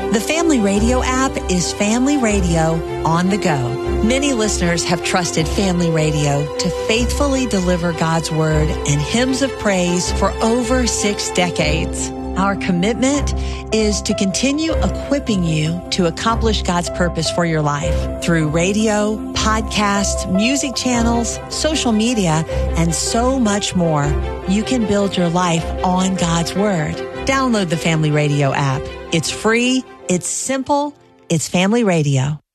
The Family Radio app is Family Radio on the go. Many listeners have trusted Family Radio to faithfully deliver God's Word and hymns of praise for over 6 decades. Our commitment is to continue equipping you to accomplish God's purpose for your life through radio, podcasts, music channels, social media, and so much more. You can build your life on God's Word. Download the Family Radio app. It's free. It's simple. It's Family Radio.